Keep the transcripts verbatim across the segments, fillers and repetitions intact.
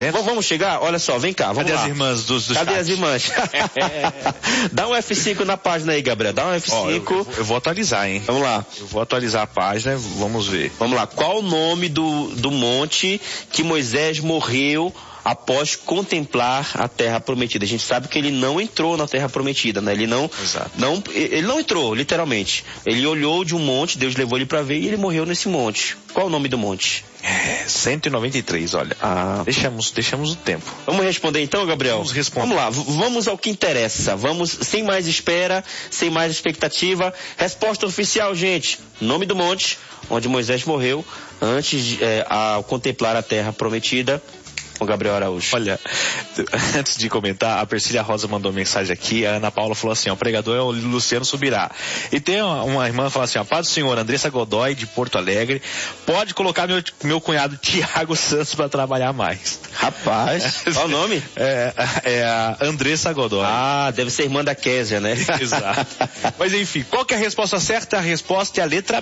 Vamos chegar? Olha só, vem cá, vamos Cadê lá. as irmãs dos, dos Cadê chat? as irmãs? Dá um F cinco na página aí, Gabriel. Dá um F cinco. Ó, eu, eu, eu vou atualizar, hein? Vamos lá. Eu vou atualizar a página, vamos ver. Vamos lá. Qual o nome do, do monte que Moisés morreu após contemplar a terra prometida? A gente sabe que ele não entrou na terra prometida, né? Ele não, não, ele não entrou, literalmente. Ele olhou de um monte, Deus levou ele para ver e ele morreu nesse monte. Qual o nome do monte? É, cento e noventa e três, olha. Ah, deixamos, deixamos o tempo. Vamos responder então, Gabriel? Vamos responder. Vamos lá, vamos ao que interessa. Vamos, sem mais espera, sem mais expectativa. Resposta oficial, gente. Nome do monte onde Moisés morreu antes de, é, ao contemplar a terra prometida. Com Gabriel Araújo. Olha, antes de comentar, a Persília Rosa mandou mensagem aqui, a Ana Paula falou assim, ó, o pregador é o Luciano Subirá. E tem uma, uma irmã que fala assim, ó, Paz do Senhor, Andressa Godoy, de Porto Alegre, pode colocar meu, meu cunhado Tiago Santos para trabalhar mais. Rapaz, qual o nome? É, é a Andressa Godoy. Ah, deve ser irmã da Késia, né? Exato. Mas enfim, qual que é a resposta certa? A resposta é a letra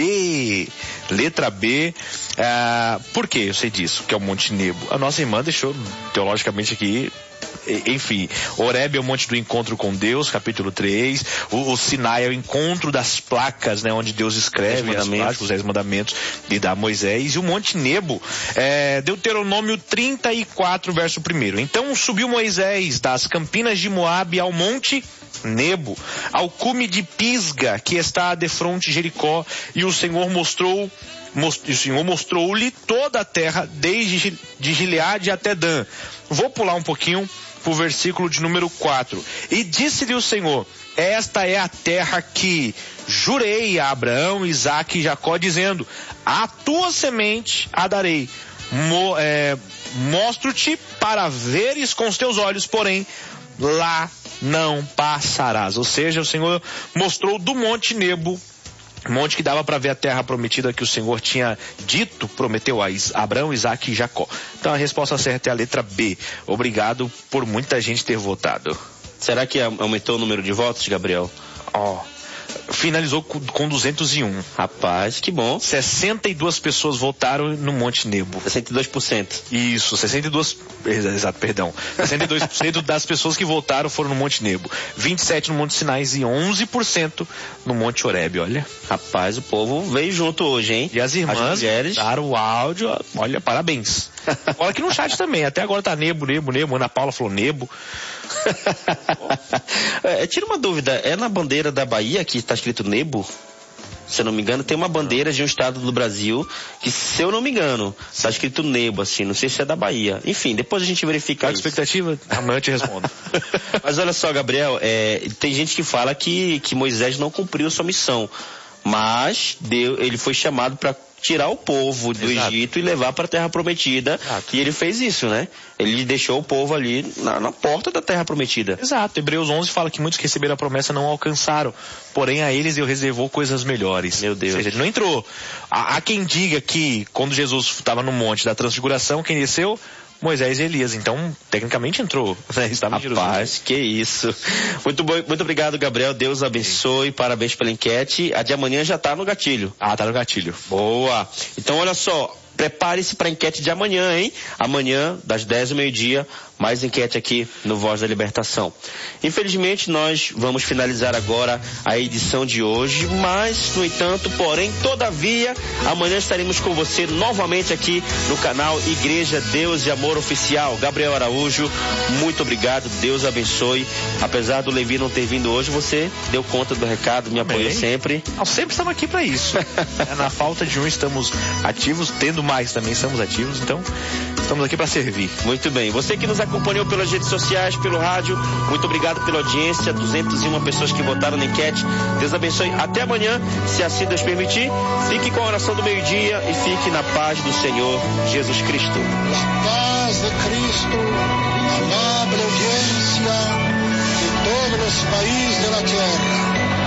B. Letra B. Ah, por que eu sei disso? Que é o Monte Nebo. A nossa irmã deixou teologicamente aqui, enfim, Horebe é o monte do encontro com Deus, capítulo três, o, o Sinai é o encontro das placas, né, onde Deus escreve as placas, os dez mandamentos e dá a Moisés, e o Monte Nebo é Deuteronômio trinta e quatro, verso primeiro. Então subiu Moisés das campinas de Moabe ao Monte Nebo, ao cume de Pisga, que está defronte de Jericó, e o Senhor mostrou Most, o Senhor mostrou-lhe toda a terra, desde de Gileade até Dan. Vou pular um pouquinho pro versículo de número quatro. E disse-lhe o Senhor, esta é a terra que jurei a Abraão, Isaque e Jacó, dizendo, a tua semente a darei. Mo, é, mostro-te para veres com os teus olhos, porém, lá não passarás. Ou seja, o Senhor mostrou do Monte Nebo, monte que dava para ver a terra prometida que o Senhor tinha dito, prometeu a Abraão, Isaque e Jacó. Então a resposta certa é a letra B. Obrigado por muita gente ter votado. Será que aumentou o número de votos, Gabriel? Ó, oh, finalizou com duzentos e um. Rapaz, que bom. sessenta e duas pessoas votaram no Monte Nebo. sessenta e dois por cento. Isso, sessenta e dois, exato, perdão. sessenta e dois por cento das pessoas que votaram foram no Monte Nebo. vinte e sete por cento no Monte Sinai e onze por cento no Monte Horebe, olha. Rapaz, o povo veio junto hoje, hein? E as irmãs as mulheres daram o áudio, olha, parabéns. Olha aqui no chat também, até agora tá Nebo, Nebo, Nebo, Ana Paula falou Nebo. é, tira uma dúvida, é na bandeira da Bahia que está escrito Nebo? Se eu não me engano, tem uma bandeira de um estado do Brasil que, se eu não me engano, está escrito Nebo, assim, não sei se é da Bahia. Enfim, depois a gente verifica isso. A expectativa, amanhã eu te respondo. Mas olha só, Gabriel, é, tem gente que fala que, que Moisés não cumpriu sua missão, mas Deus, ele foi chamado para tirar o povo do Exato. Egito e levar para a Terra Prometida. Exato. E ele fez isso, né? Ele deixou o povo ali na, na porta da Terra Prometida. Exato. Hebreus onze fala que muitos que receberam a promessa não alcançaram, porém a eles Deus reservou coisas melhores. Meu Deus. Ou seja, ele não entrou. Há, há quem diga que quando Jesus estava no monte da transfiguração, quem desceu? Moisés e Elias, então tecnicamente entrou, né? Estava em Jerusalém. Rapaz, que isso. Muito bom, muito obrigado, Gabriel, Deus abençoe, parabéns pela enquete. A de amanhã já tá no gatilho. Ah, tá no gatilho. Boa. Então olha só, prepare-se para a enquete de amanhã, hein? Amanhã, das dez ao meio-dia, mais enquete aqui no Voz da Libertação. Infelizmente, nós vamos finalizar agora a edição de hoje, mas, no entanto, porém, todavia, amanhã estaremos com você novamente aqui no canal Igreja Deus e Amor Oficial. Gabriel Araújo, muito obrigado, Deus abençoe. Apesar do Levi não ter vindo hoje, você deu conta do recado, me apoiou sempre. Nós sempre estamos aqui para isso. Na falta de um, estamos ativos, tendo mais também estamos ativos, então estamos aqui para servir. Muito bem. Você que nos acompanhou pelas redes sociais, pelo rádio, muito obrigado pela audiência, duzentas e uma pessoas que votaram na enquete. Deus abençoe. Até amanhã, se assim Deus permitir. Fique com a oração do meio-dia e fique na paz do Senhor Jesus Cristo. A paz de Cristo, amable audiencia de todos os países da terra.